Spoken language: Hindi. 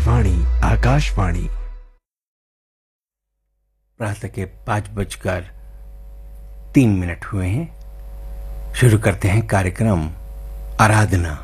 वाणी आकाशवाणी। प्रातः के 5:03 हुए हैं। शुरू करते हैं कार्यक्रम आराधना।